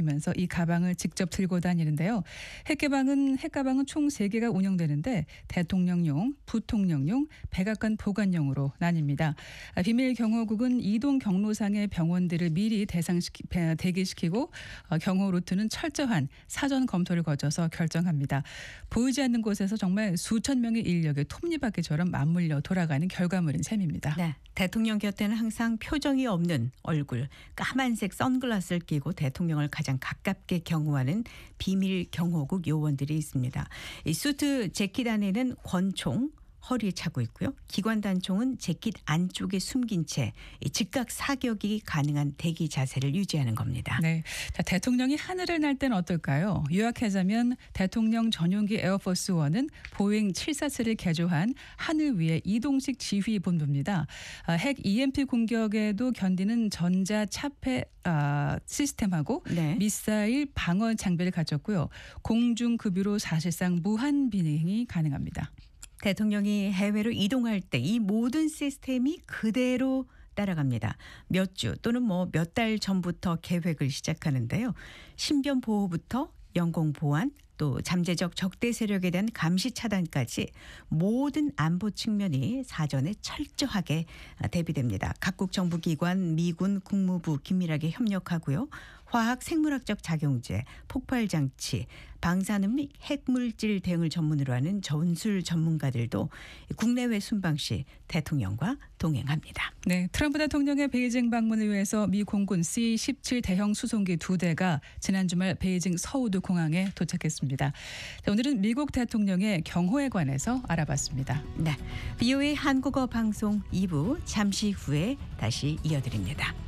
그러면서 이 가방을 직접 들고 다니는데요. 핵가방은 총 3개가 운영되는데 대통령용, 부통령용, 백악관 보관용으로 나뉩니다. 비밀 경호국은 이동 경로상의 병원들을 미리 대기시키고 경호 루트는 철저한 사전 검토를 거쳐서 결정합니다. 보이지 않는 곳에서 정말 수천 명의 인력이 톱니바퀴처럼 맞물려 돌아가는 결과물인 셈입니다. 네, 대통령 곁에는 항상 표정이 없는 얼굴, 까만색 선글라스를 끼고 대통령을 가장 가깝게 경호하는 비밀 경호국 요원들이 있습니다. 이 수트 재킷 안에는 권총, 허리에 차고 있고요. 기관 단총은 재킷 안쪽에 숨긴 채 즉각 사격이 가능한 대기 자세를 유지하는 겁니다. 네, 자, 대통령이 하늘을 날 때는 어떨까요? 요약하자면 대통령 전용기 에어포스 1은 보잉 747을 개조한 하늘 위의 이동식 지휘 본부입니다. 핵 EMP 공격에도 견디는 전자 차폐 시스템하고 네. 미사일 방어 장비를 갖췄고요. 공중급유로 사실상 무한 비행이 가능합니다. 대통령이 해외로 이동할 때 이 모든 시스템이 그대로 따라갑니다. 몇 주 또는 몇 달 전부터 계획을 시작하는데요. 신변 보호부터 영공 보안 또 잠재적 적대 세력에 대한 감시 차단까지 모든 안보 측면이 사전에 철저하게 대비됩니다. 각국 정부기관, 미군, 국무부 긴밀하게 협력하고요. 화학 생물학적 작용제, 폭발장치, 방사능 및 핵물질 대응을 전문으로 하는 전술 전문가들도 국내외 순방 시 대통령과 동행합니다. 네, 트럼프 대통령의 베이징 방문을 위해서 미 공군 C-17 대형 수송기 2대가 지난 주말 베이징 서우드 공항에 도착했습니다. 자, 오늘은 미국 대통령의 경호에 관해서 알아봤습니다. 네, VOA 한국어 방송 2부 잠시 후에 다시 이어드립니다.